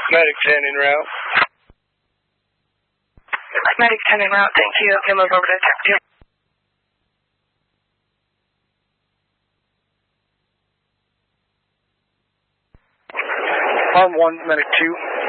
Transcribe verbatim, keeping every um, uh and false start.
Medic ten en route. Medic ten en route, thank you. Okay, move over to detective. Arm one, Medic two.